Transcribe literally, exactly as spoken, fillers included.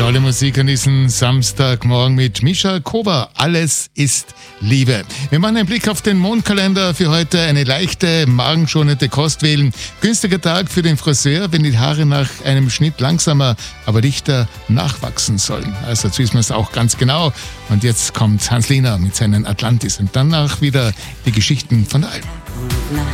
Tolle Musik an diesem Samstagmorgen mit Mischa Kober. Alles ist Liebe. Wir machen einen Blick auf den Mondkalender für heute. Eine leichte, magenschonende Kost wählen. Günstiger Tag für den Friseur, wenn die Haare nach einem Schnitt langsamer, aber dichter nachwachsen sollen. Also dazu wissen wir es auch ganz genau. Und jetzt kommt Hans Lehner mit seinen Atlantis und danach wieder die Geschichten von der Alm.